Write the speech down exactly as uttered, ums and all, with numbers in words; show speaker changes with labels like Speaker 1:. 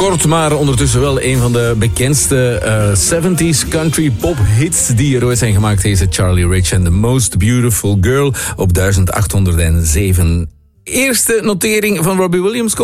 Speaker 1: Kort, maar ondertussen wel een van de bekendste uh, zeventig country pop hits die er ooit zijn gemaakt. Deze Charlie Rich en The Most Beautiful Girl op duizend achthonderdzeven. Eerste notering van Robbie Williams komt.